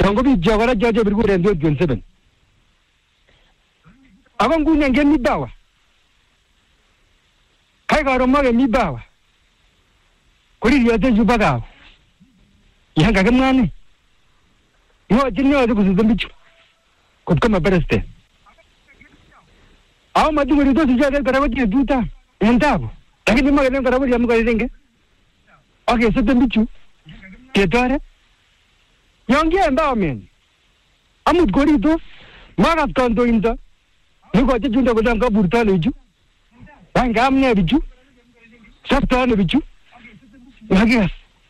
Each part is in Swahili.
Tango bi jagara jaje birgu rendo 27. Ako nguni nge mi bawa. Kai karo mage mi bawa. Kuri yote jubagawa. Yanga kemani. Yo jinyo adu kuzumbichu. Kama bereste. Au madu ngori dosi jaje karawati duta. Entabo. Lakini mage ndio karawati ya mga ringe. Okay, so tembichu. Ketore. Yonge empowerment. Amut gorito. Magat kanto inda. Nuko junda kodanga burtalo iju. Banga amne biju. Saptano biju. Lagias.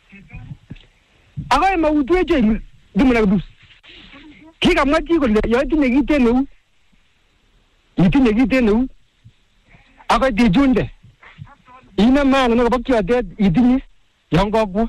Aga ma utweje dumuna dus. Kika mati ko ya tinegite no. Itinegite no. Aga de junde. Ina mana no bakya de idini. Yongo.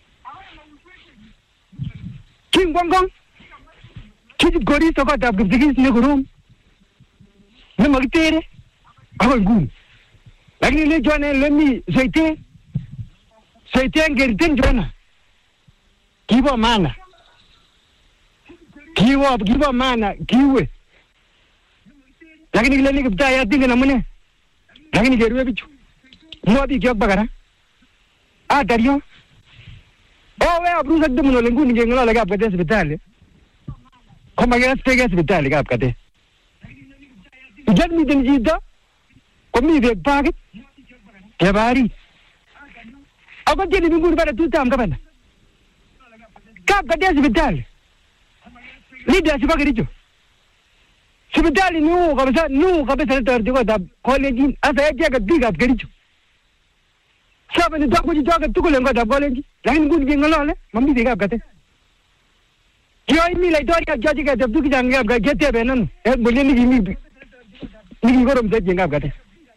King Gongong. Kiji gori to ka dab gigis ne gurum. Ne magitere. Aga ngum. Lakini le jone le mi seite. Seite ngeriten jona. Kibo mana. Kibo mana. Kiwe. Lakini le ni kibta ya dinga namune. Lakini gerwe bichu. Mo bi gyok bagara. Ah dario. Oh, we abrusa de muno lengu ninge ngala laga apkate hospitali. Koma gaya spege hospitali ga apkate. Ijad mi den jida. Komi de paget. Ke bari. Ako jeni bingu bara tutam kabana. Ka apkate hospitali. Lida sipa kericho. Hospitali nu kabisa tardigo da college asa ya ga biga kericho. Sabe ni dako jitoka tukulengo da college. Lakini nguni ngolole mami diga apkate. Yo imi la idoria jaji ka jabdu ki jange apka gete benan. Bolye ni gorom se jenga apkate.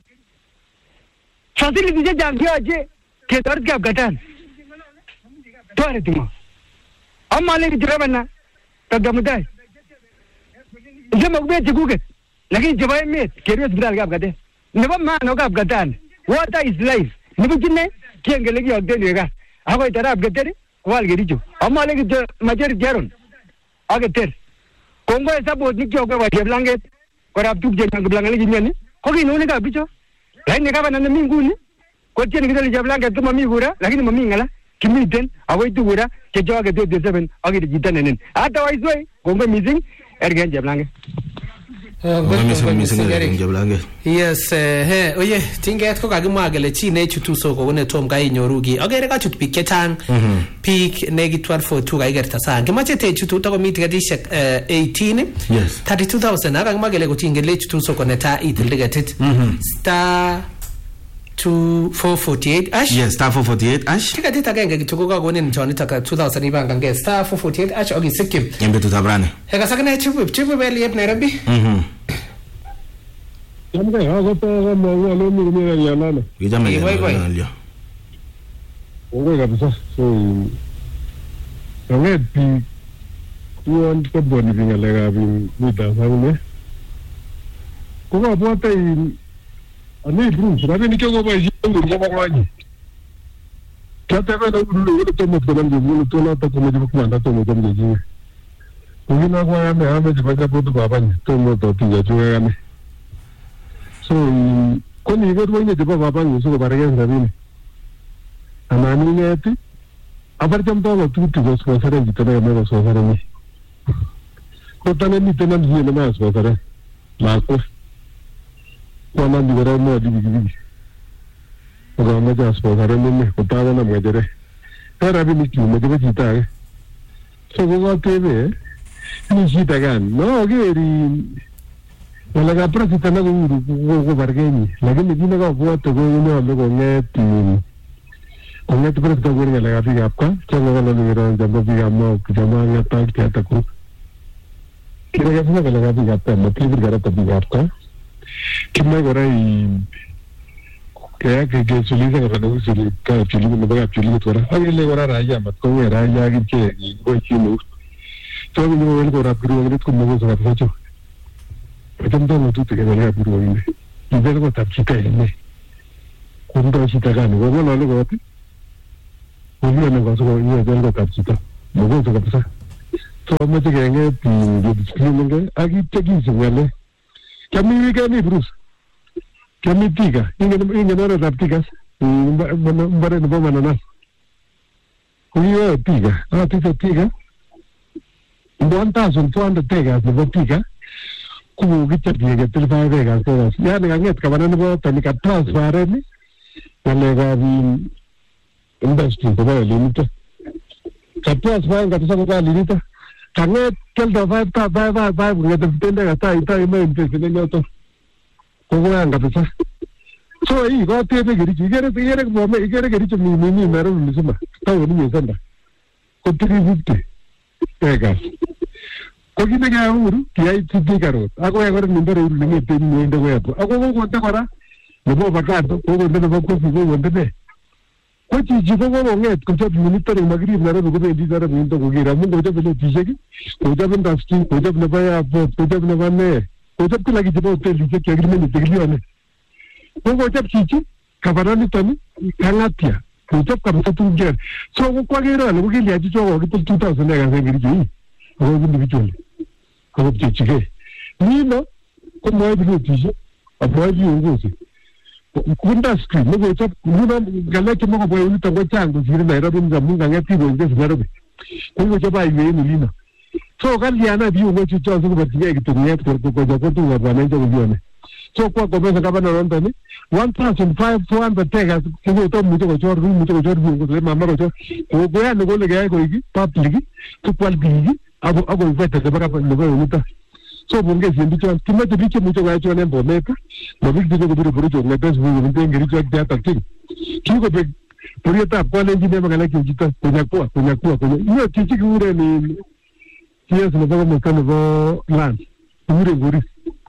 Fasili dije jange aje ke dard ka apkatan. Tore tuma. Amma le jirabana tadamudai. Jema ube jiguget. Lakini jabai met keri hospital ka apkate. Nebo mano ka apkatan. Water is life. Nebo jinne kiengele ki agde ga. Ako itara apkate wal gerijo. Amma le ki majer jaron. Ageter. Kongo esa bod ni kyo kwa blanket. Kwa abduk jenga blanket jinyani. Koki nuni ka bicho. Lakini kama nana minguni. Kwa chini kitali blanket tu mami gura. Lakini mami ngala. Kimiten. Awo itu gura. Kejo agete 27. Agete jita nenen. Otherwise way. Kongo missing. Ergen blanket. Yes, oye, tinget ko kagimwa kele chi ne chutu soko kone tom ka inyorugi. Agere ka chut pik chechang. Pik negi 1242 ka igerta sang. Kimache te chutu to komi tiketishek 18. Yes. 32,000 akagimwa kele kutinge le chutu soko neta itil tiketit. Star 448 ash. Yes, star 448 ash. Tiketit agenge kituko ka konin choni taka 2,000 ibanga nge star 448 ash ogi sikim. Yembe tutabrane. Heka sakane chipu beli yep Nairobi. Yamga hago pa mo walo mi yana. Kijame ya. Ogo kabisa. So yange pi kuon ko boni vinga lega bi muda saune. Ko ba tai ani bru, sabe ni ko ba yi ngur ko ba ni. Kata ba na ulu to mo to nam ju to na to ko mo ju ko na to mo to mo ji. Ko na ko ya me ame ji ba ko to ba ni to mo to ti ya ju ya me. So ko ni go to ni de ba ba ni so ba re ya ni. Amani ne ti. Abar jam to tu go so sare ji to na me so sare ni. Ko ta ne ni te nam ji na so sare. La ko Wana digara mo digi. Oga ma ja sponsor ne ko ta na mo jere. Era bi ni ki mo de jita. So go tebe. Ni jita gan. No geri. Wala ga prasita na go bargeni. Lakini jina ga go to go no lo go ngeti. Ngeti prasita go ni la ga apka. Chalo ga ni ro jambo bi ammo jama ya ta kya ta ko. Kira ga na ga ga apka mo ki ga ta bi apka. Kimai gorai kaya ke suliza ga no suli ka chuli no ba chuli to ra ai le gora raya mat ko era ya gi che go chinu to ni mo el gora puru ngi ko mo so ga cho petam do no tutte che le puru ngi ni del go tapchika ne kundo chita ga no go no go ti ko ni no go so ni del go tapchika mo go so ga sa So amache kenget screening ak itya ngale. Kami Bruce. Kami tiga. Ingen oretab tigas. Mbare nebo mananas. Kuyo tiga. Tiga. 1,400 tegas nebo tiga. Kukichapie ke 35 acres tegas. Yani kanget kabana nebo tani ka transfer ni. Ngalekab industry ko ba limit. Ka transfer kabisa ko limit. Kanget keldo 5 ngete tende ka tai mai mpesi nyoto. Ko kabisa. So hii kwa tebe gerichi igere kwa igere gerichi mimi mero mzima. Tawo ni mzanda. Ko 350 acres. Ko kinega uru kiai tidigaro. Ako ya gore nimbere uru ngete ni ende wepo. Ako ko takora. Nebo bakado ko ndo nebo ko figo ndene. Ko chichi ko nget ko chap military magri mero ko be dizara minto ko gira mun ko chap le tisheki. Ko chap ndasti ko chap ne baya ko chap ne bane. Ko chap kila kitu hotel tisheki agreement tigilione. Ko chap chichi kabarani tani kangatia. Ko chap kabisa tunjer. So ko kwa gira le ko kilia chicho ko 2000 acres ngiri. Ko individual. Ko chichi ke. Nino ko mo bi tisheki. Abo bi ngozi. Kunda screen mo chap muna galake mo boy ulita go chango sire Nairobi mzamunga ngati go ngezi Nairobi ko chapa iwe ni lina so kaliana bi ngo chicho so batige kitumia ko jako tu bana nje kujione so kwa pesa kama na ronda ni 1,500 tegas ko to mu to chor mu to chor bu ko mama ko go ya ngo le ga ko iki public to kwal bi abo vete se baka no go ulita so bunge sindi cho kimete biche mucho ga cho nembo meka no big digo buru buru cho ngetes bu ngengeri cho ya takin kiko be purieta kwa lengi ne magala ki jita kunya iyo chichi gure ni kiasi na baba mkano go land gure guri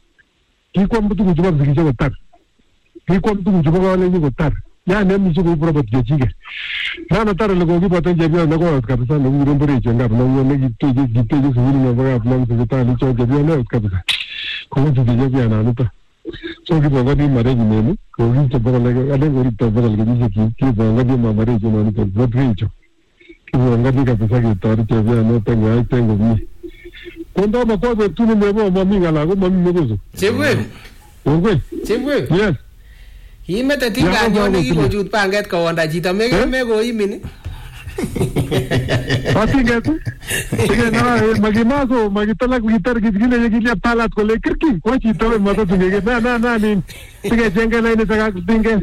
kiko mtu kujuba zikisha go tar kiko mtu kujuba ga lengi go tar ya ne mi chugo proba tjige na tar le go gi batan jebia na go kabisa no gure mbere chenga no ne gite suri na baga plan se ta ni cho jebia na kabisa ko ji jebia na nuta so gi boga ni mare ni ne ko gi to baga le ade gori to baga le gi ki boga ni ma mare jo no to bodricho ki boga ni kabisa ki tar jebia no tengo mi kondo ma ko tu ni mo ma mi ngala go ma mi go Chebwe yes Imete tinga nyoni ki kochut panget kowonda chito meko imini. Atinga tu. Tinga magimaso magitala gitar gizgile yegilia palat ko lekirki ko chito mato tinga na ni. Tinga jenga line saka tinga.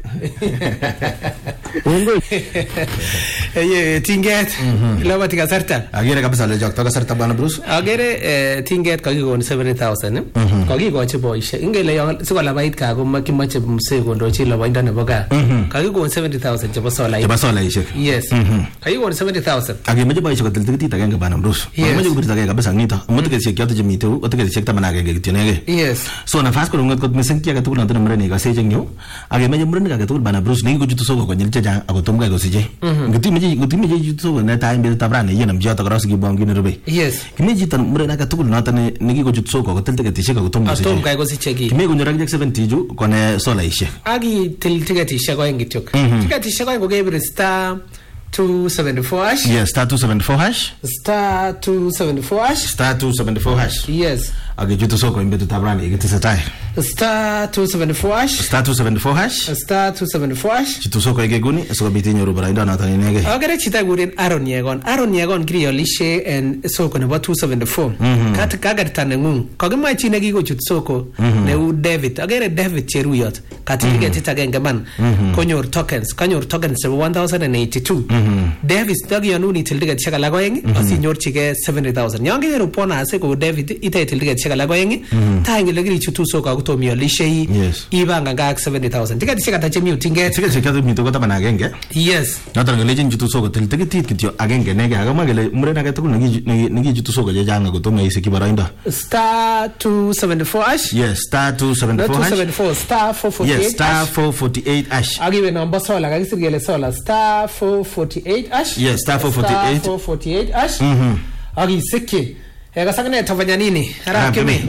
Tinget lawa tiga sarta. Agere kabisa le jokto ka sarta bana Bruce. Agere tinget kakikon 70,000 kakikochi boishe ingele yon sikola bait ka ko makimache mse kondochi labainda nebo gaa kakikon 70,000 chebo solaishek yes kakikon 70,000 akemeche boishe kotil tikitit agenge bana Bruce akemeche kubirta ke kabisa ngito mutikesiek choto chemite otikesiek 11 kityonege yes so nafas ko ngot mising ki age tugul noto murenik asech eng yu akemeche murenik age tugul bana Bruce nekikochutu soko konyil chechang akotom kai kosiche ngitimeche chutu soko netai mbele tabrane yenam joto koros kibongi nerube yes kimeche chito muren age tugul noto nekikochut soko kotil tiketishek akotom kai kosiche ki kimeche konyor ak 70 ju kone solaishek aki til tiketishek oeng kityok tiketishek oeng kokebir star 274 hash yes star 274 hash star 274 hash star 274 hash yes akichutu soko imbetu tabrani ikitesetai star 274 hash star 274 hash star 274 hash chutu soko ikeguni sikobit inyoru baraindo noton inege agere chita guren Aaron Yegon kiriolishe en soko nebo 274 kagerta nengung kakimwa chi nekikochut soko neu David agere David Cheruyot katiliketit agenge man kanyor tokens chebo 1082 David takiyonun itil tiketishek alak oeng asinyorchigei 70,000 yon kenyoru bonus ko David itaitil tiketishek alak oeng tai ngele kirichutu soko akotom iolishei ibanga ngak 70,000 tiketishek ata chemi utinget tiketishek choto mito ko taban agenge yes noton ngelejin chutu soko til tiketit kityo agenge nege akamwa kele muren age tugul nekichutu soko chechang akotom isiki baraindo star 274 hash yes star 274 hash 274 star 448 yes star 448 hash agiwe number sola kakisir kele sola star 448 hash yes star 448 hash agisiki kasakne tafanya nini haraka kemi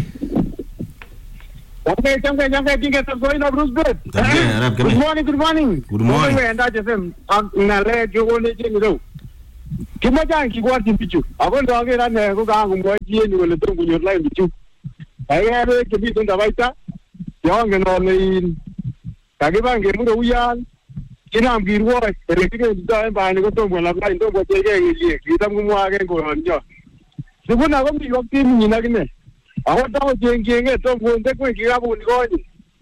Okay, jangan tinggal tergoin Bruce Bird. Good morning. Good morning. Anda jesem, ngale jogo le jengo. Kimachang kikwartin bichu. Ako ndoker ane ko kangomwochi en yu kole tom konyor lain bichu. Kaikai chemiten tabaita yongen ale kakiban kemure uyan kinam kirwoi ele kikendito en bani ko tom konam lain tom kochengei kelyek kitam komwoe en koronyo. Sukuna komi waktiminyin akine. Ako takochengchengei tom konde kikabut konyi.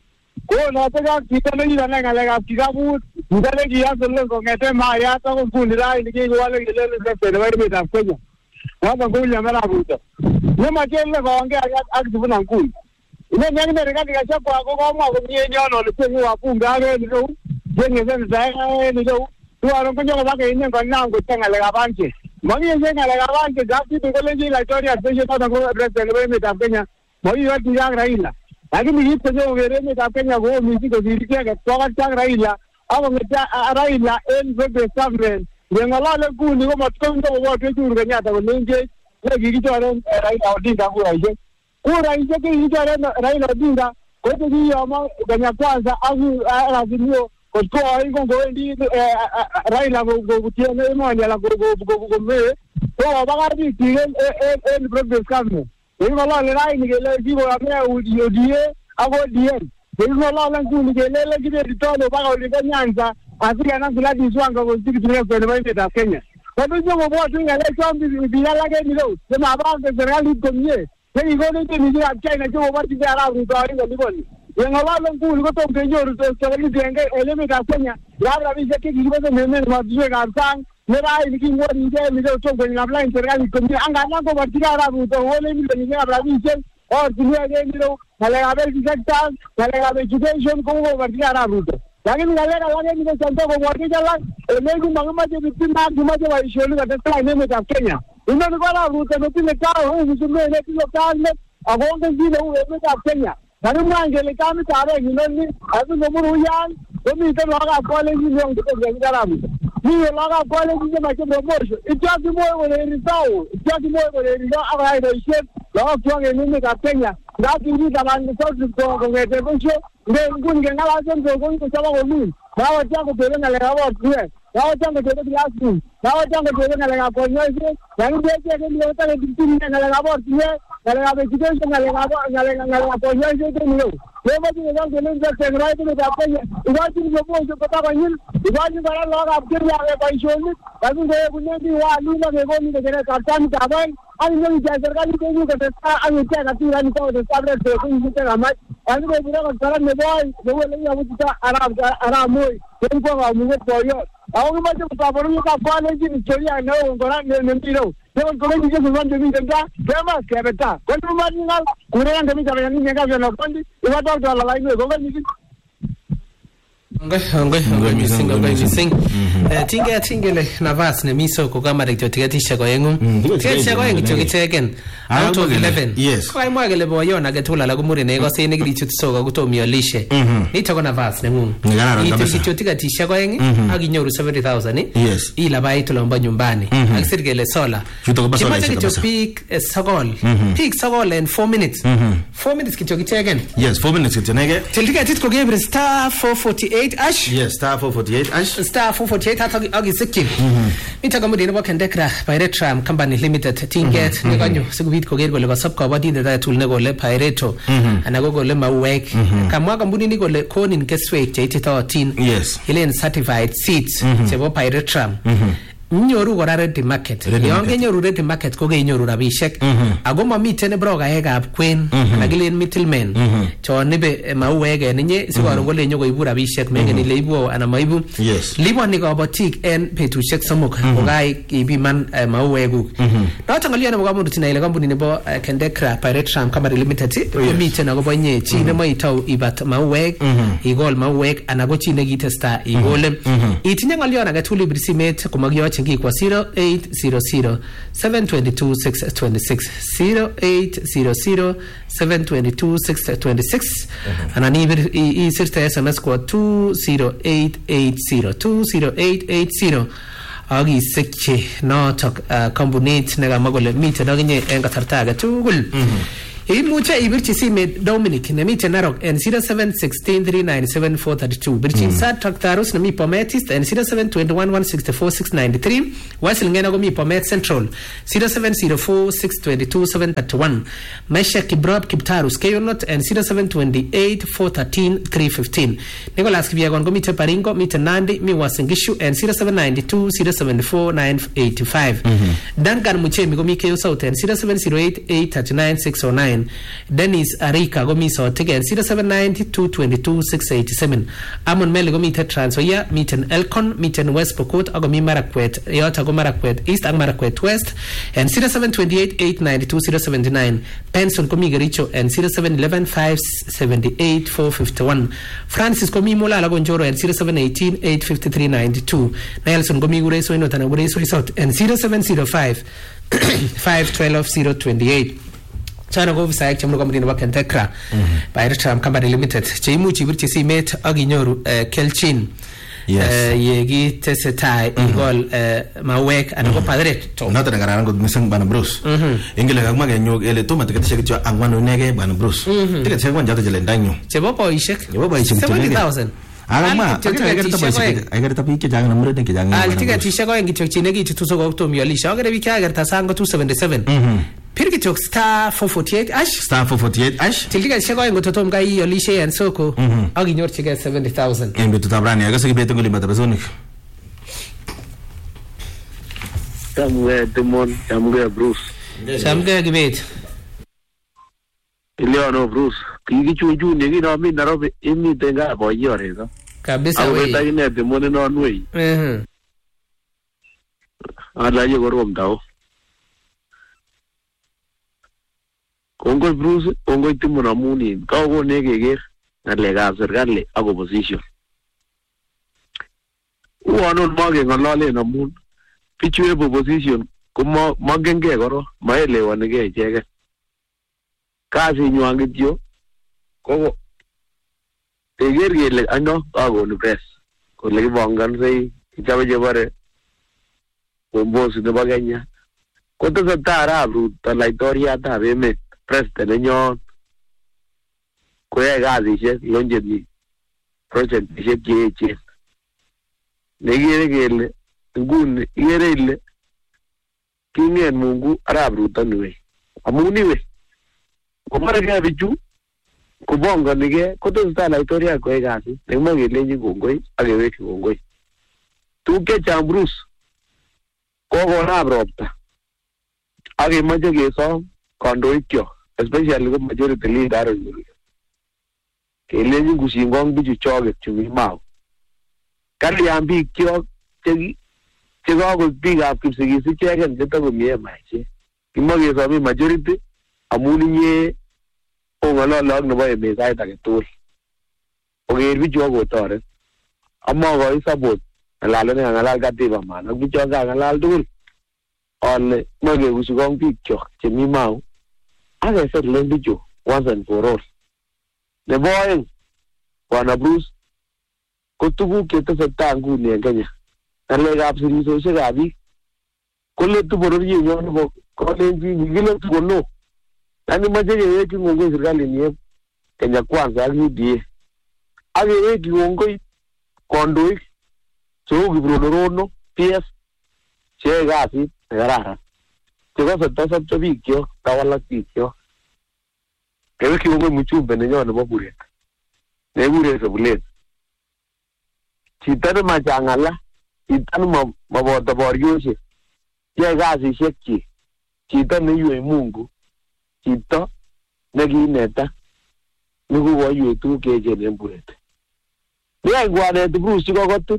Ko notok ak chito nekikanai ng'alekab kikabut, chito nekiyaselen kong'eten mayat akoi nguni raini kikowale kelele president nebo emetab Kenya. Noton ko William Arap Ruto. Nemachele kongei ak Sifuna Nkulu. Ineni akine Rigathi Gachagua ko komwa komie en yono ole cheng'e wabunge ak en ireu, cheng'e senetaek en ireu. Tuwaron konyokoba keinen konam kocheng ng'alekab handshake. Makiyeshe ng'alekab handshake ak kitu kolenjin laitoriat besho noton ko president nebo emetab Kenya. Makiyotyi ak Raila. Lakini kiit konyokoker emetab Kenya ko missing kosir icheket kokat ak Raila akong'et Raila en progress government. Ngeng'olole nguni ko matkondo kobotwech Uhuru Kenyatta kolenjech kikichoren Raila Odinga kuraishek. Kuraishek kikichoren Raila Odinga koite kiyomo Kenya Kwanza ak Azimio kotko oin kongowendi Raila kokutien emoni ala komee kokobakach biik chiik en progress government. Ngeng'olole raini kele kikoyome UDA ak ODM. Ngeng'olole nguni kelele kibetito ano baka olinbo Nyanza asikenam Gladys Wanga kosik president nebo emetab Kenya. Kotuche kobwotyin ng'alechon biik alak en ireu chemabange serikalit komie chekikonech kenyisiekab China chekoborchingei Arap Ruto oin koliponi. Ngeng'olole nguni kotom kenyoru serikalit en emetab Kenya ngap rabisiek chekikibesen en emotinwekab sang ne raini king'woringe en ireu tom konyo apply serikalit komie angandan koborchingei Arap Ruto kokonech milionisiekab rabisiek ortinwek en ireu ng'alekab health sector ng'alekab education kokoborchingei Arap Ruto. Lakini ng'alek alak en ireu chomto koborchech alak elenjin makimache bitina kimache boisionik kotestai en emetab Kenya. Inoni ko Arap Ruto netinye kasit netinye kasit akongen kit neu emetab Kenya. Kakimwa kele kamitab aeng inoni asingomur uyan komiten lagokab kolejin yon kotomo Arap Ruto. Mii lagokab kolejin chemache promotion. Ityokyi moi koleri tao, ityokyi moi koleri akoyai boisiet lagokyok en emetab Kenya. Ngap kikitaban kong'eten besho nguni keng'alasen sokoni kochobo komin. Mawatya kotebe ng'alekab ortinwek. Mawatya kotebe classroom. Mawatya kotebe ng'alekab konyoiset. Lakini echek kotaketitinye ng'alekab ortinwek, ng'alekab education, ng'alekab konyoiset en ireu. Kemoche kesom kelen president nebo emetab Kenya ikochin promotion kotakonyil, ikochin kora lagokab Kenya boisionik, lakini koekunen biik waliin ak kekonin kecheretab tamitab oeng ak inyokicheng serikalit en yu kotestai ak ichek katira nito kotestai president kenyisiek chekamach. Lakini koibure kora nebo oeng neu elekiyobutito Arap Moi en kwa kamuget boyot. Ako kimache kotaborunetab kalenjin historia neo kora nemi ireu. Yegon kokenyisiek sosom chemiten gaa kemas kebe taa. Konumanyingal kureyan kemi chabayanin ngapyano kondi iwatok alalainwek kokenyisiek. Ongoi missing. Tingele nafas nemi soko kama rekto tiketishek oeng'u. Tiketishek oeng kityo icheken out of 11. Yes. Koimwa kele boyon age tugul ala komuren nekose nekirichut soko kotom iolishe. Nito ko nafas neng'ung. Itil kityo tiketishek oeng ak inyoru 70,000. Yes. Ilabait olombo nyumbani. Akisir kele sola. Kimache kityo piik sokol. Piik sokol en 4 minutes. 4 minutes kityo icheken. Yes, 4 minutes kityo nege. Til tiketit ko kebre star 448 ash. Yes, star 448 ash. Star 448 hata agisikyi. Mita kamudi nebo Kendekra Pirateram Company Limited tinget nekanyo sikubit koker kole kasop kabatindet age tugul nekole Pirato ana ko kole mauwek. Kamwa kampuni ni kole konin keswek cheititootin. Yes. Ilen certified seeds chebo Pirateram. Nyoru kora ready market. Yon kenyoru ready market ko kenyoru rabishek. Ako mamiten brokaekab kwen ana kilen middlemen. Chon nibe mauwek en inye sikoron kole nyo koibu rabishek mengen ile ibu ana maibu. Yes. Liponi kabatik en betusiek somok kokai ibiman mauwekuk. Noton ngolion nebo kamanut ina ile kampuni nebo Kendekra Pirateram Company Limited komiten akobo inye chi nemoe itau ibat mauwek, igol mauwek ana ko chi nekitesta igole. Itinye ngolion age tugul ibir simet komakiyo kwa 0800 722 626 0800 722 626 ananibir isirte SMS kwa 20880 agisikchi notok kampunit nekamwa kole miten akinye en kasarta age tugul Imuche ibirchi simet Dominic nemiten Narok en 0716397432. Birchin Sad Traktarus nemi Bomet East en 0721164693. Wasil ngena go mi Bomet Central 0704622731. Mesha Kibrab Kiptarus Kayonot en 0728413315. Nicolas Kibiagon go mi Paringo mi Nandi mi Wasingishu en 0792074985. Duncan Muchemi go mi Kayo South en 0708839609. Dennis Arika go mi so tegen 0792222687. Amon Mele go mi Transfer miten Elcon miten West Pokot ago mi Marakwet yota go Marakwet East ang Marakwet West and 0728892079. Penson go mi Garicho and 0711578451. Francis go mi Mola go Njoro and 0718853992. Nelson go mi Gureso inota na Gureso South and 0705 512 Chana go visa ek chamro kamri na wakentekra by the Tram Company Limited cheimuchi birchi simet aginyoru Kelchin yegi tesetai igol mawek anago padre to nata ngararan go misang Bana Bruce ingile gagma genyo ele to mate kete shekitwa angwano nege Bana Bruce tike shekwa njata jele ndanyo chebopo ishek 70,000 Alama, agar tapi ke jangan nomor dan ke jangan. Altika tisha ko engi chine gi tuso go to mi alisha agar bi ka agar tasango 277. Pirgi chok star 448 ash. Star 448 ash. Tilika tisha ko engo to tom kai alisha and soko. Agi nyor chige 70,000. Embe tutabrani agar se beto ngoli mata bezoni. Samwe Demon, Samwe Bruce. Samwe gibet. Leon Bruce. Kiki chuju negi no mi narobe imi tenga boyo rezo. Kabisa we. Aweta ine de mone no nwe. Ala ye gorom dao. Kongo Bruce, kongo timu na muni. Ka go nege ger na lega serikali ago position. Uano mage ngalale na mun. Pichwe position kuma magenge goro maelewa nege chege. Kasi nyuangityo ko teger gele ano ago ni press ko legi bongan sei ichabe jebare bombos de baganya ko to satara bru ta la historia ta be me press de nyo ko ya gazi she lonje ni project she che legi gele ngun yere ile kingen mungu arabru tanwe amuni we ko mara ga biju kubonga nige koto stala historia ko egasi nemo gelenji gongoi ageweki gongoi tuke chambrus ko gona bropta age maje geso kondoikyo especially ko majority leader yuri kelenji gusingong biju choge chumi mau kali ambi kyo tegi tego go biga kipsigisi chegen jeta go mie maiche kimoge so mi majority amuni ye ngalo lag no ba me sai ta ke tul oger bi jo go tore amma go isabot la le ngala ga ti ba ma no bi jo ga ngala dul on mo ge usu gong pi cho che mi mau aga se le bi jo once and for all the boy Bana Bruce ko tugu ke to sa ngu ne ganya ale ga apsiri so se ga bi ko le tu boro yi yo no ko le ji ni le tu no Nani majege yetu ngongoi serikali ni Kenya Kwanza agidie. Age yetu ngongoi kondoi so gibrono PS che gasi garara. Tego sa sab chabikyo tawala tikyo. Kebe ki ngongoi muchumbe ne nyone bobure. Ne bure so bulet. Chitane majangala, chitane mabota boryoche. Che gasi shekchi. Chitane yue Mungu. Chito negineta nugu wa yetu keje nemburet ya ngwane tu Bruce ko gotu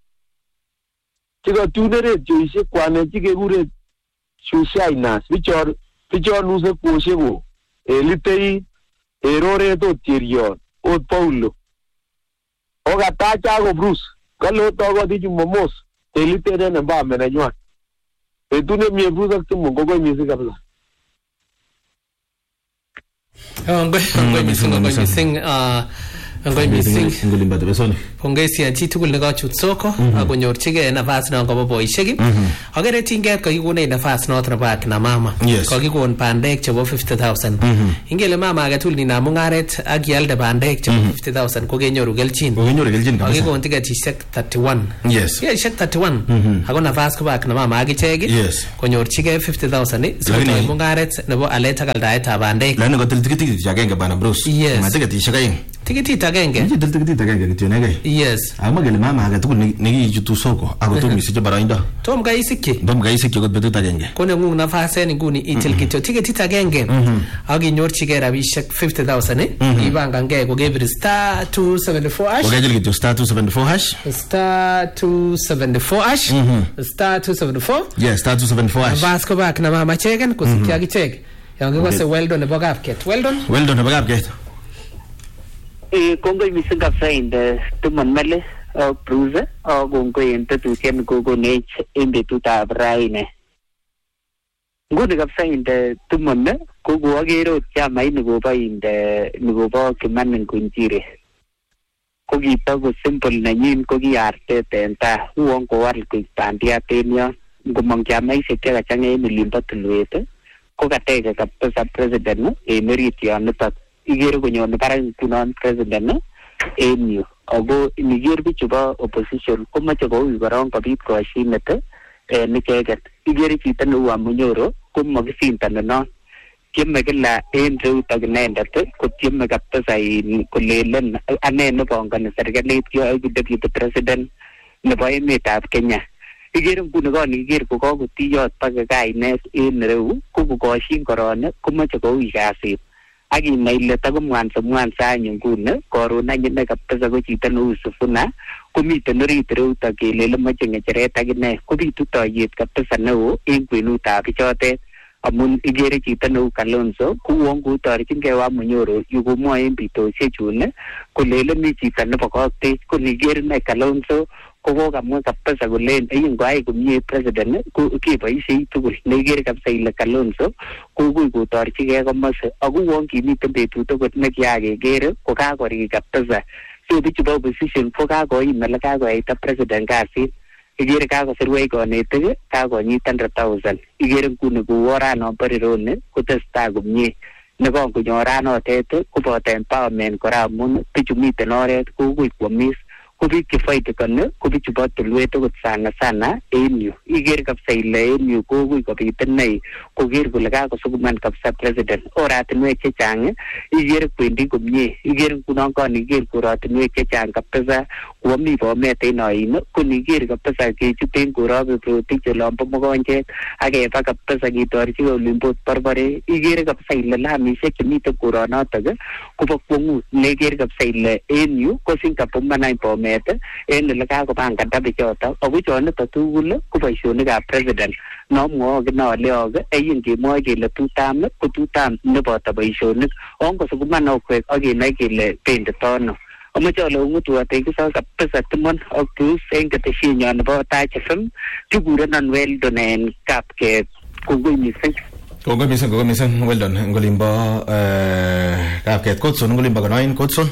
tigo tunere joise kwane tige gure shushainas bichor nuse kushego elitei erore to tirio o Paulo o gatacha go Bruce kalo to go di momos elitei ne ba menanywa etune mi Bruce tu mongo go mi sikabla Ngoy mising Angoi mising. Ngolimba tebesoni. Pongezi ya chi tugul nekachut soko akonyorchigei nafas non kobo boisiek. Agere tinget kakikone nafas noto nebo akina mama. Kakikon bandek chebo 50,000. Ingele mama age tugul nina mungaret ak ialde bandek chebo 50,000 ko kenyoru kelchin. Kakikon tiketishek 31. Yes. Tiketishek 31. Ako nafas kobo akina mama akichek konyorchigei 50,000 sikotoi mungaret nebo alet ak aldaetab bandek. Lani kotil tikitit agenge bana Bruce. Yes. Tiketishek aeng. Tikitit agenge. Tikitit agenge kityo negei. Yes. Agele mama age tugul nekichutu soko ako tom isiche boroindo. Tom kaisikyi kot betut agenge. Ko nengung nafas en nguni itil kityo tikitit agenge ak inyorchigei rabishek 50,000 ibangangei kokebir star 274 hash. Kokechil kityo star 274 hash. Star 274 hash. Star 274. Yes, star 274 hash. Nafas ko bak na mama cheken kusikyi akichek. Yang kose Weldon nebo Kapket. Weldon nebo Kapket. Kongoi mising kabisa inde tumon mele ak Bruce ak kongoi en tetutiet nekokonech en betutab raini. Nguni kabisa inde tumon ko koagere ot chamait nikobo Kimani Ngunjiri. Ko kitako simple nenyin ko ki artet en taa uon kowal koik bandiat en yon. Ngomong chamaisiek chekachang'a en olimbo tulwet ko kateke kabisa president en orit yon nitok. Igere konyone barak ngunon president en yu. Ako iniger bichu bo opposition komoche koui korong kobit koshinet en icheket. Igere chito neu Amunyoro ko makisindoni non. Tieme kila en reutok inendet kotieme kabisa kolelen ane nepongoni serikalit yoiku deputy president nebo emetab Kenya. Igere nguni koniker ko kakotiyot baka kainet en reu ko kokoshin korone komoche koui kasit. Ak inai ile tako mwanza anyun nguni koron anyun kabisa ko chito neu Sifuna komiten orit reutok kelele moche ng'echeret akine kobitu toiyet kabisa neo en kwenutab bichotet amun igere chito neu Kalonzo kouon kotorchingei Wamunyoro yu komwoe en bitosiechun kolele mi chito nebo koktech ko niger ine Kalonzo kokamwa kabisa kolen ngoai komie president ko keboisiei tugul neigere kabisa ile Kalonzo kokoi kotorchigei komose ako uon kimiten betut okot nekiakekere ko kakorik kabisa. So bichu bo opposition ko kakoim ole kakoyaita president kasit. Igere kakosirwech konetik kakonyit 100,000. Igere nguni kou orano Barironi kotestai komie. Nekongonyo oranotet koboto empowerment kora amun bichu miten oret kokoi kwomis. Ko biik chefaidikoni ko bichu bo tulwet okot sana en yu. Igere kabisa ile en yu kokoi kobit inei koker kole kakosukuman kabisa president oratinwek chechang igere kwendi komie. Igere ngunon koniker korotinwek chechang kabisa komi bomet en oin ko niker kabisa kechut en korobe Rotich olombo Mogonjet akeba kabisa ketorchigei olimbot Barbare. Igere kabisa ile lamisiek chemiten koronotok kobo kwong'ut neigere kabisa ile en yu ko singapomanany bomet en ole kakopanganda bichotok ako chonitok tugul ko boisionikab president nomwoe kinole yin kemwoe kele tutam ko tutam neboto boisionik ongosukuman okwek ak kenai kele benditono. Amoche ale ong'utuote kiso kabisa Timon ak Bruce en keteshienyon nebo Taach FM kikurenon Weldon en Kapket. Kongoi mising. Kongoi mising Weldon ngolimbo Kapket. Kotson ngolimbo konoin Kotson.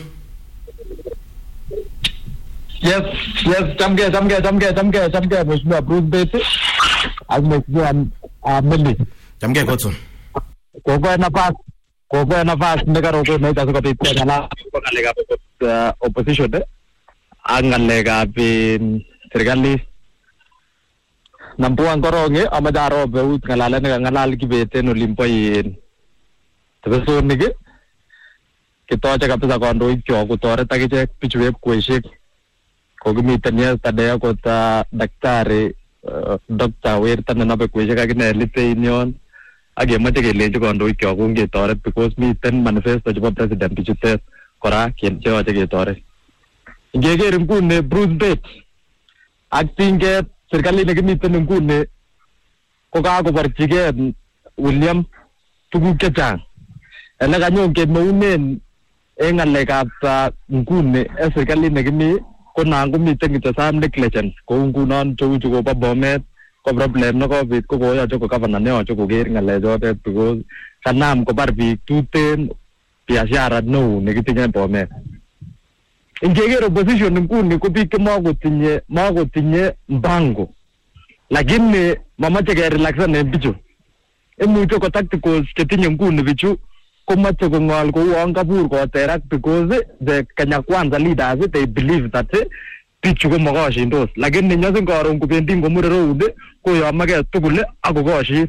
Yes, chamge Mheshimiwa Bruce Bett ak Mheshimiwa Meli. Chamge Kotson. Kongoi nafas nekarokonech asikobit keng'alal ng'alekab opposition ak ng'alekab serikalit. Number one korong amache arob eut ng'alalet nekang'alal Kibet en olimbo tebesonik kitoche kabisa kandoikchok kotoret akichek bichu wepkweshek. Kokimiten yesterday akot daktari Dr. Werta nenobe kweshek akine litein yon ak kemoche kelenji kandoikchok kongetoret because miten manifesto chebo president bichutet kora cheyoche ketoret. Ngeker nguni Bruce Bett ak tinget serikalit nekimiten nguni ko kakoborchigei William tuguk chechang ele kanyon kemeunen en ng'alekab nguni en serikalit nekimi ko nan komiten kityo some negligence kou ngunon cheu chu kobo Bomet ko problem nekobit ko koyoche ko governor neyoche koker ng'alechotet because kanam kobar biik tuten biashara neo nekitinye Bomet. Ingeker opposition nguni ko biik makotinye mpango. Lakini mamache kerelaxan en bichu. Imuche ko tacticals chetinye nguni bichu komache kong'ol kouon kabur koterak because the Kenya Kwanza leaders they believe that bichu komakoshindos. Lakini nyosin karon kobendi ngomure round koyomake tugul akokoshin.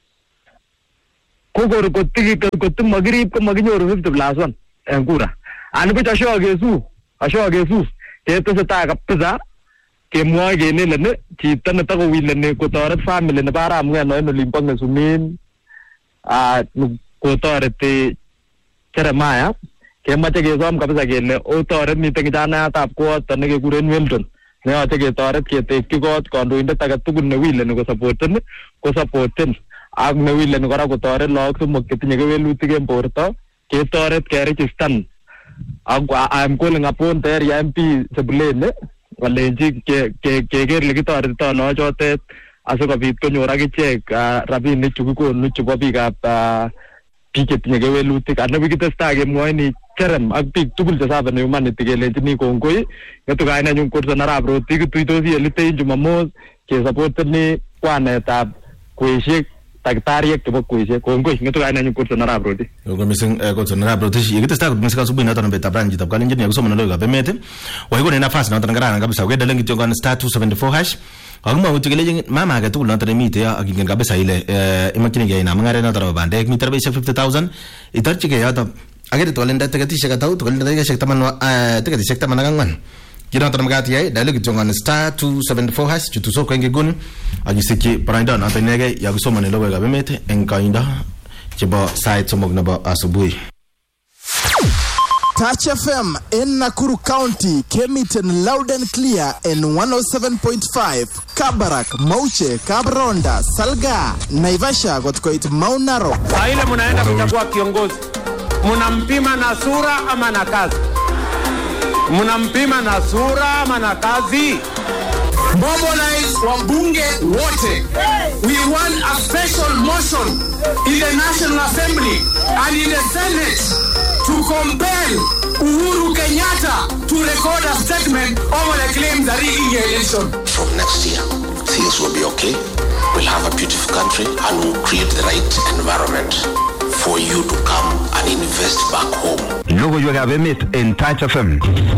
Kokor kotimakirib komakinyoru 50+1 en kura. Anibuch asho kesus ketesetai kabisa kemwoe kelelen chito netakowileni kotoret family nebo Arap Ng'eno en olimpo Ng'esumin kotoreti Jeremiah kemache kesom kabisa kele otoret miten kijanayatab koot nekekuren Weldon neyoche ketoret ketekyi kot kandoindet age tugul newileni kosapoten ak newileni kora kotoret lagok somok chetinye kewelutik en borto ketoret keregistan. I'm calling upon the area MP Sebulene walenji keker lekitoretito loochotet asikobit konyor akichek rabinik chu kikonu chebo biikab biik chetinye kewelutik. Anabi kitestai kemwoini Cherem ak biik tugul chesabeni humanity kelenjini kongoi ng'etu kainenyun Coulson Arap Rotich kituitosi elitein Jumamos kesupporteni kwanetab kweisiek takitariek chebo kweisiek kongoi ng'etu kainenyun Coulson Arap Rotich. Ko mising Coulson Arap Rotich yekitestai kot mising asubuhi noton betab rani jitab kalenjin yakusomana logoiwekab emet waikone nafasi noton kararan kabisa wedalen kityo kon *274# akimwa kele mama age tugul noton nemite akingen kabisa ile imakchinigei inam mung'aret noton nebo bandek mite rabisiek 50,000 itorchigei yoton agere tolenda tiketisiek atau tolenda tiketisiek 14 kinoton magat iyai dial kityo kon *274# chutu soko ngeguni akisikyi paraindo noton inegei yakusomani logoiwekab emet eng kaindo chebo sait somok nebo asubuhi. Touch FM in Nakuru County came it in loud and clear in 107.5. Kabarak, Mauche, Kabronda, Salga, Naivasha got quite Mount Narok. Ile munaenda kuchagua kiongozi. Munampima na sura ama na kazi? Munampima na sura ama na kazi? Mobilize wabunge wote. We want a special motion in the National Assembly and in the Senate to compel Uhuru Kenyatta to record a statement over the claims that rigging the election. From next year, things will be okay. We'll have a beautiful country and we'll create the right environment for you to come and invest back home. Logoiwekab emet in Touch FM.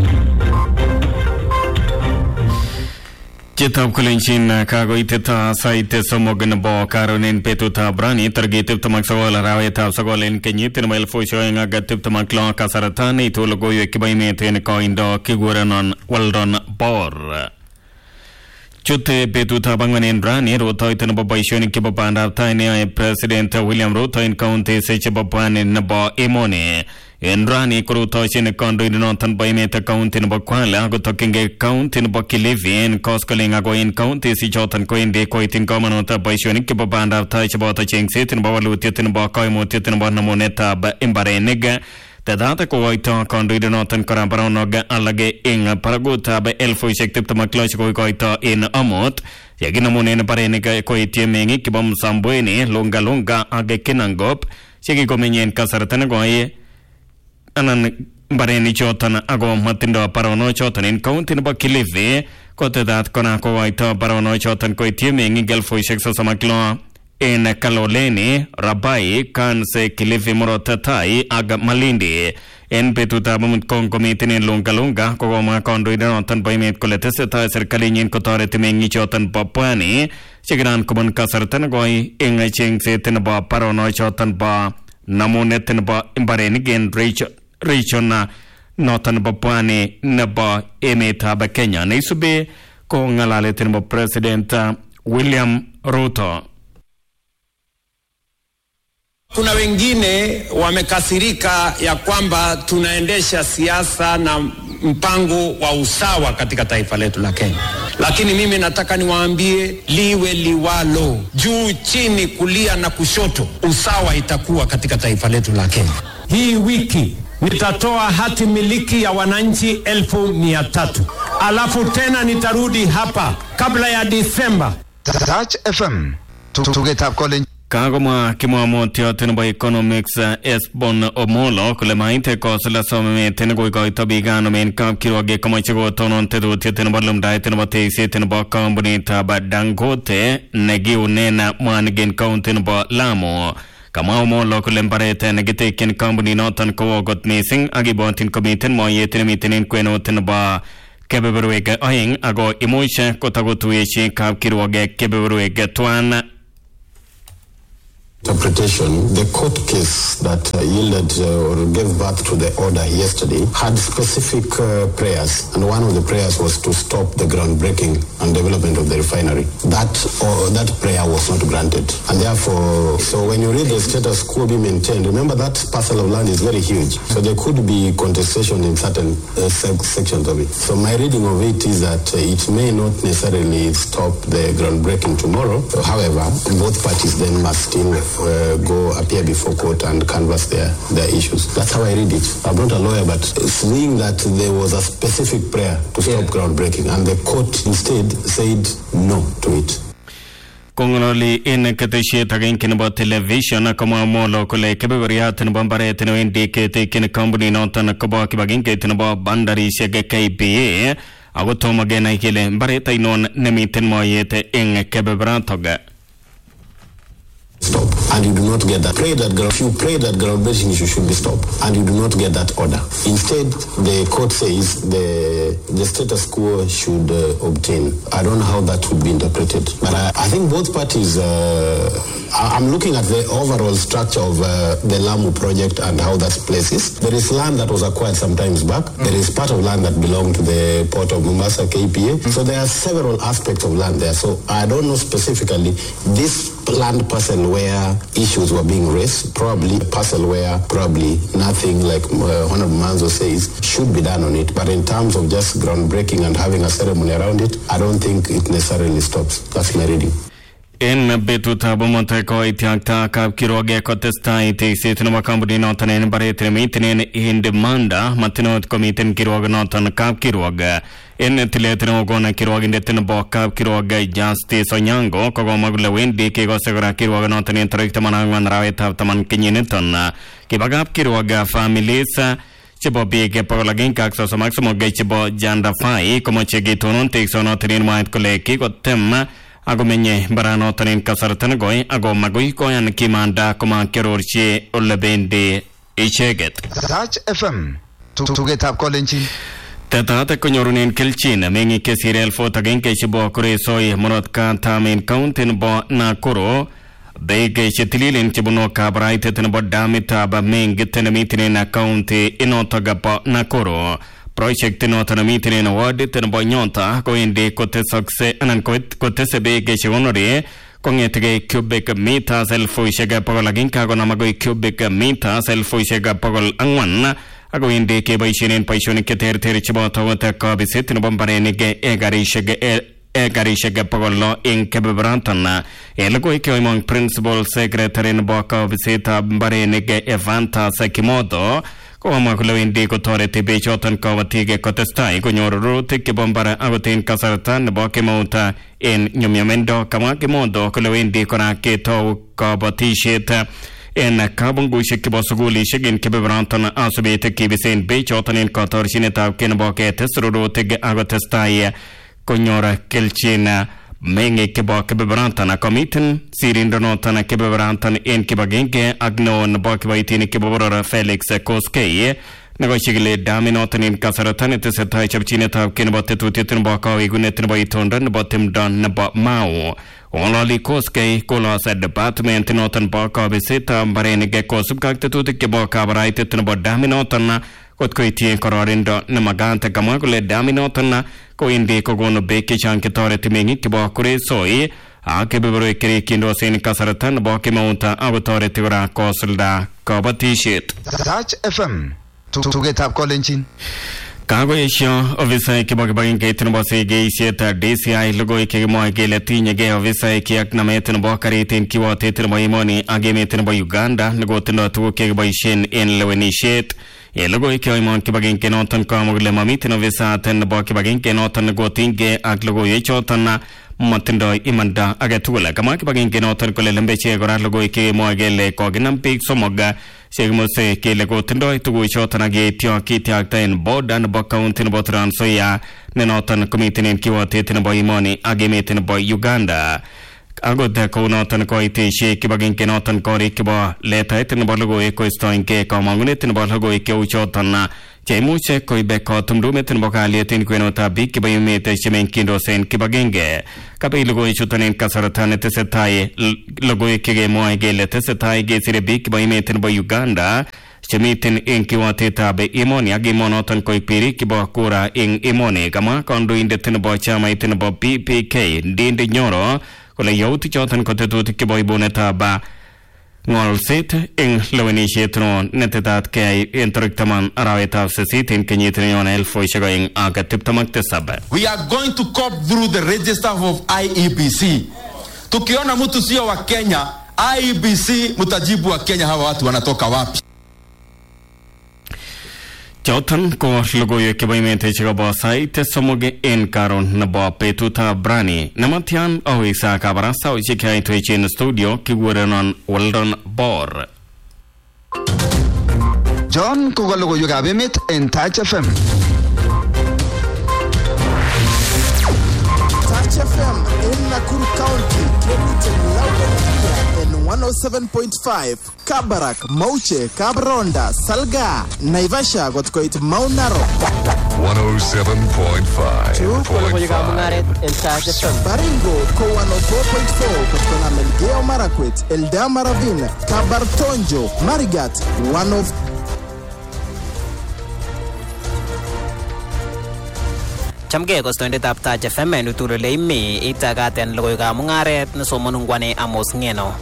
Chitab Kulinchin kagoiteta sait somok nebo karonen betutab rani target 19 arawetab 9 en kenyit nebo 2026 kasarta neito logoiwek chebo emet en koindo kigurenon Weldon Bor. Chute betutab ang'wan en rani rutoit nebo boisionik chebo bandab tai neyoe President William Ruto en counties chebo pwani nebo emoni. En rani korutoshin kandoindonoton bo emet county nebo Kwale akotokyingei county nebo Kilifi en koskoling ako en counties ichoton koendi koityin komonut boisionik chebo bandab tai cheboto chengset nebo walutiet nebo koimutiet nebo namunetab mbarenik. Tetat kokoito kandoindonoton kora baronok alage eng barakutab 2026 kokoito en amut yekinamunen mbarenik koityi meng'ik chebo Msambweni, Lungalunga ak Kinangop chekikomenye en kasarta nekoi anan mbarenik choton ako matindo baronok choton en county nebo Kilifi kotetat kora kokoito baronok choton koityi meng'ik 36,000 en Kaloleni, Rabai, Kanse, Kilifi, Morotatai ak Malindi. En betutab amut komiten en Lungalunga kokomwa kandoindonoton bo emet kole tesetai serkalinyin kotoreti meng'ichoton bo pwani chekiran kobun kasarta nekoi eng chengset nebo baronok choton bo namunet nebo mbarenik en region noton nebo pwani nebo emetab Kenya. Neisubi ko ng'alalet nebo President William Ruto. Kuna wengine wamekasirika ya kwamba tunaendesha siasa na mpango wa usawa katika taifa letu la Kenya. Lakini mimi nataka niwaambie liwe liwalo, juu chini, kulia na kushoto, usawa itakuwa katika taifa letu la Kenya. Hii wiki nitatoa hati miliki ya wananchi 1,300. Alafu tena nitarudi hapa kabla ya Disemba. Touch FM. Tugetab College. Kagoma kimwamotiot nebo economics Esbon Omolo kole maite kosla somemet nebo koito bigano men kapkiroge komoche kotonon tetutiet nebo lumdaet nebo tekset nebo kampunitab Dangote negiunena mwanigen county nebo Lamu. Kama Omolo kole mbaret negitekyin kampuni noton kowo kot missing ak ibotin komiten moyet nemiten en kwenut nebo kebeberwek oeng ako imuch kotakotuyechi kapkiroge kebeberwek tuan. Interpretation, the court case that yielded or gave birth to the order yesterday had specific prayers, and one of the prayers was to stop the groundbreaking and development of the refinery. That prayer was not granted, and therefore, so when you read the status quo be maintained, remember that parcel of land is very huge, so there could be contestation in certain sections of it. So my reading of it is that it may not necessarily stop the groundbreaking tomorrow. However, both parties then must still go appear before court and canvass their issues. That's how I read it. I'm not a lawyer, but seeing that there was a specific prayer to stop groundbreaking and the court instead said no to it. Kongololi in keteshiet agenge nebo television kama Omolo kole kebeberiat nebo mbaret newendi ketekyin kampuni noton kobo kibagengeit nebo bandarishek KPA ako tomo kenai kele mbaret ainon nemiten moyet eng kebeberatok. Stop, and you do not get that. You pray that groundbreaking issue should be stopped, and you do not get that order. Instead, the court says the status quo should obtain. I don't know how that would be interpreted, but I think both parties. I'm looking at the overall structure of the Lamu project and how that places. There is land that was acquired some times back. There is part of land that belonged to the port of Mombasa KPA. So there are several aspects of land there. So I don't know specifically this land parcel where issues were being raised, probably a parcel where probably nothing like Honorable Manzo says should be done on it. But in terms of just groundbreaking and having a ceremony around it, I don't think it necessarily stops. That's my reading. In betutab monteko itiakta kapkiroge kotestai tekset nebo kampuni noton en mbaret nemiten en demanda matinot komiten kirwog noton kapkiroge en tilet nekokon kirwogindet nebo kapkiroge Justice Onyango kokomwa kole wendi kekose kora kirwog noton en tarik 14 arawetab 10 kenyiniton kiba kapkiroge families chebo biik 133 chebo Jandafai komoche ketonon teksonoton en mwaet kole kikotem ako menye baranoton en kasarta negoi ako magoi koyan kimanda komakiarorchi ole bendi icheket. Touch FM tugetab kolenjin Tetat konyorunen kelchin meng'ik kesire 1,000 chebo koresoi murot katam en county nebo Nakuru beek chetililen chebunu kabaraitet nebo damitab meng'it nemiten en county inotok bo Nakuru. Project noton nemiten en wardit nebo Nyota kowendi kotesokse anan kotese beek chekonori kong'etegei cubic meters 1,100 konam agoi cubic meters 1,400 akowendi keboisien en boisionik cheterter cheboto ot kabiset nebo mbarenik ekarishek 600 en kebeberatan elokoi koimong principal secretary nebo kabisetab mbarenik Evantas Kimodo komwa kole wendi kotoreti bechoton kabatik kotestai konyor rurutik chebo mbar akot en kasarta nebo kemeut en nyumnyumindo. Kamwa Kimodo kole wendi kora ketou kabatisiet en kabungushek chebo sugulishek en kebeberatan asubet kibisen bechoton en katorchinetab kei nebo ketes rurutik akotestai konyor kelchin meng'ik chebo kebeberatan komiten sirindonoton kebeberatan en kibagenge ak neo nebo kiboitinik chebo boror Felix Koskei nekochikili daminoton en kasarta netesetai chopchinetab kei nebo tetutiet nebo kawekunet nebo itondo nebo timdo nebo Mau. Ng'ololi Koskei kolose department noton bo kabisetab mbarenik kosubkei ak tetutik chebo kabaraitet nebo daminoton kot koityi kororindo nemagat. Kamwa kole daminoton kowendi kokonu beek chechang chetoreti meng'ik chebo koresoi ak kebeberwek cherekyindos en kasarta nebo kemeut akotoreti kora kosulda kabatisiet. Touch FM tugetab kolenjin kakoesho ofisaek chebo kibagengeit nebo segeisiet DCI logoi kikimwoe kele tinyegei ofisaek ak namet nebo karit en kiwotet nebo emoni ak emet nebo Uganda nekotindoi tuguk chekiboisien en lewenisiet. Logoi kioimon kibagenge noton komwa kole mamiten ofisat nebo kibagenge noton nekotinygei ak logoiwek choton matindoi imanda age tugul. Kama kibagenge noton kole lembeche kora logoiwek kemwoe kele kokinam biik somok chekimose kele kotindoi tuguchoton ak yeityo kityakta en board nebo county nebo Trans Nzoia ne noton komiten en kiwotet nebo imoni ak emet nebo Uganda. Agot kounoton koiteshe kibagenge noton korik chebo letait nebo logoiwek koistoengei kamangunet nebo logoiwek cheuchoton cheimuche koibe kotumdumet nebo kalyet en kwenutab biik chebo emet chemengindos en kibagenge. Kabei logoiwechuton en kasarta netesetai logoiwek chekemwoe kele tesetai kesire biik chebo emet nebo Uganda chemiten en kiwotetab emoni ak emonoton koik birik chebo kura en emoni. Kama kandoindet nebo chamait nebo PPK Ndindi Nyoro kole yautik choton ko tetutik chebo ibunetab ngolset en lewenisiet netetat keyai en tarik 10 arawetab 8 en kenyit nenyone 2027. We are going to cope through the register of IEBC. Tukiona mtu sio wa Kenya, IEBC mtajibu wa Kenya hawa watu wanatoka wapi? Choton ko logoiwek chebo emet chekabo sait somok en karon nebo betutab rani. Nematyan aweksa kabarastaoshek chekiaitwech en studio kikurenon Weldon Bor. John koka logoiwekab emet en Touch FM. Touch FM in Nakuru County, Kemiten Loudon in 107.5, Kabarak, Mauche, Kabronda, Salga, Naivasha got koit Mount Narok 107.5. Baringo ko 104.4 got kona Melgeo Marakwet, Eldama Ravine, Kabartonjo, Marigat 1 Chamge kostoindetab Touch FM en uturele imi itagaten logoiwekab mungaret nesomonungwane Amos Ngeno.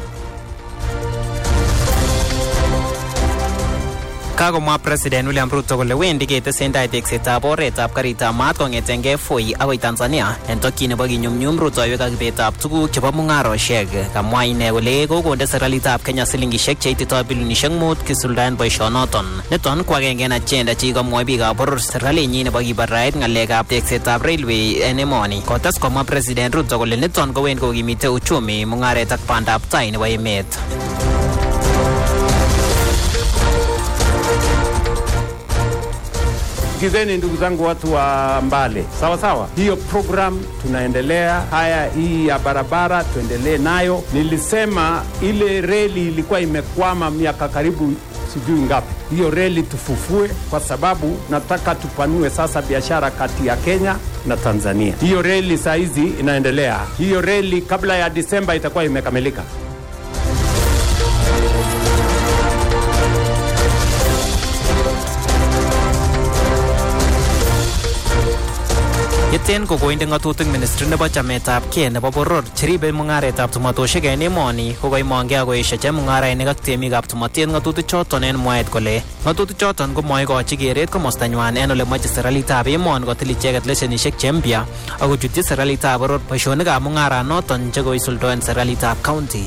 Kagomwa President William Ruto kole wendi ketesendai teksetab oretab karitab maat kong'etengei Voi akoi Tanzania en tokyin nebo kinyumnyum rutoiwek ak ibetab tuguk chebo mung'aroshek. Kamwa ine kole kokonde serikalitab Kenya silingishek cheititoi bilionishek 5 kisuldaen boisionoton. Niton ko agenge en agenda chekikomwoi biikab boror serikalinyin nebo kibarait ng'alekab teksetab railway en emoni. Kotes komwa President Ruto kole niton kowendi kokimite uchumi, mung'aret ak bandab tai nebo emet. Sikizeni ndugu zangu watu wa Mbale, sawa sawa, hiyo program tunaendelea. Haya, hii ya barabara tuendelee nayo. Nilisema ile reli ilikuwa imekwama miaka karibu sijui ngapi. Hiyo reli tufufue, kwa sababu nataka tupanue sasa biashara kati ya Kenya na Tanzania. Hiyo reli saa hizi inaendelea. Hiyo reli kabla ya Disemba itakuwa imekamilika. Yeten kokoinde ng'atutik ministry nebo chametab kei nebo boror cheribe mung'aretab tumotoshek en emoni kokoimongei akoesho chemung'arainik ak temikab tumotet ng'atutik choton en mwaet kole ng'atutik choton komoikochi keret komostanywan en ole moche serikalitab emoni kotil icheket lesenishek chempya ak kochutyi serikalitab boror boisionikab mung'aranoton chekoisuldoen serikalitab county.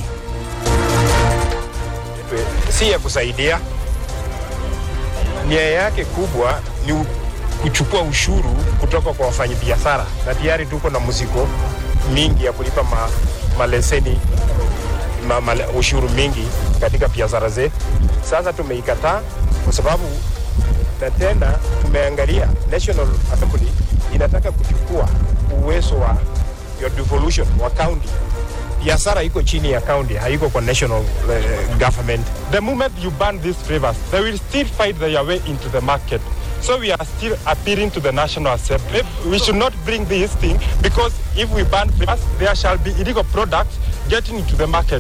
Si ya kusaidia, nia yake kubwa ni kuchukua ushuru kutoka kwa wafanyabiashara, na tayari tuko na mzigo mingi ya kulipa maleseni ushuru mingi katika biashara zetu. Sasa tumeikataa kwa sababu na tena tumeangalia National Assembly inataka kuchukua uwezo wa devolution wa county. Biashara iko chini ya county, haiko kwa national government. The moment you ban these favors, they will still fight their way into the market. So we are still appealing to the National Assembly. We should not bring this thing, because if we ban favors, there shall be illegal products getting into the market.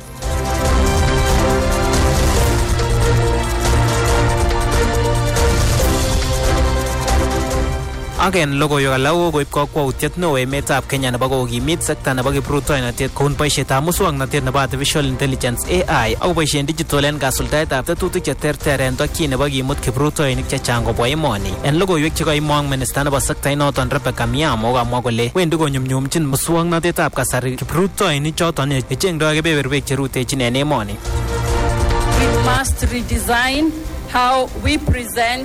Again, logoiwek alak kokoib kakwautiet neo emetab Kenya nebo kokimit sekta nebo kiprutoinotet koun boisietab muswoknotet nebo artificial intelligence AI ak boisien digital en kasuldaetab tetutik cheterter en tokyin nebo kimut kiprutoinik chechang kobwa emoni. En logoiwek chekaimong minista nebo sekta inoton Rebecca Miamo kokamwa kole wendi konyumnyumchin muswoknotetab kasari kiprutoinik choton chechengdoi kebeberwek cherutechin en emoni. We must redesign how we present,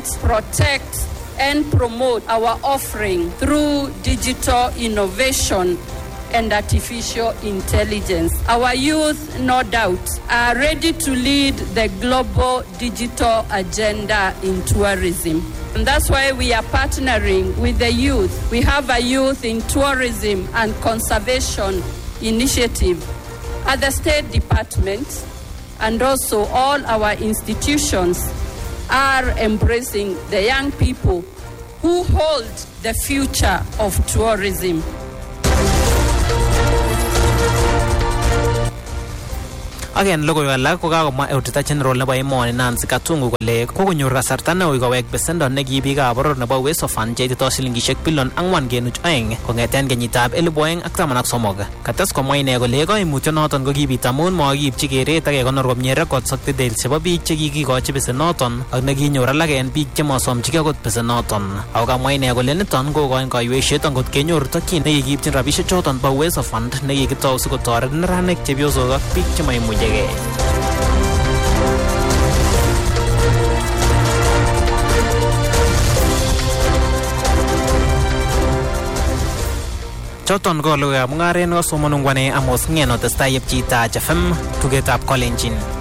protect and promote our offering through digital innovation and artificial intelligence. Our youth, no doubt, are ready to lead the global digital agenda in tourism. And that's why we are partnering with the youth. We have a youth in tourism and conservation initiative at the State Department, and also all our institutions are embracing the young people who hold the future of tourism. Again, logoiwek alak ko kakomwa Auditor General nebo emoni Nancy Gatungu kole kokonyor kasarta neui kowek besendo nekiibikab boror nebo Uwezo Fund cheitito silingishek bilion 4.2 kong'eten kenyitab 2013. Kates komwa ine kole koimutyonoton ko kibit amun makiipchi keret ak kekonor komie records ak details chebo biik chekikikochi besenoton ak nekinyor alak en biik chemasomchigei akot besenoton. Ako kamwa ine kole niton kokoin kaiweisiet angot kenyoru tokyin nekikiipchin rabisiek choton bo Uwezo Fund nekikitou sikotoret neranik, chepyosok ak biik chemaimuche. Choton ko logoiwekab mung'aret nekasomonu ngwane Amos Ng'eno testai yepcheitaach FM tugetab Kolenjin.